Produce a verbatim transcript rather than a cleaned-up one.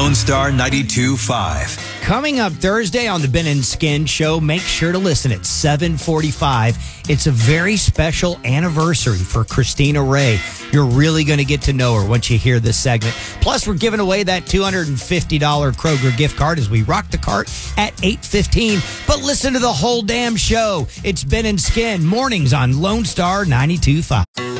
Lone Star ninety-two point five. Coming up Thursday on the Ben and Skin Show, make sure to listen at seven forty-five. It's a very special anniversary for Christina Ray. You're really going to get to know her once you hear this segment. Plus, we're giving away that two hundred fifty dollars Kroger gift card as we rock the cart at eight fifteen. But listen to the whole damn show. It's Ben and Skin, mornings on Lone Star ninety-two point five.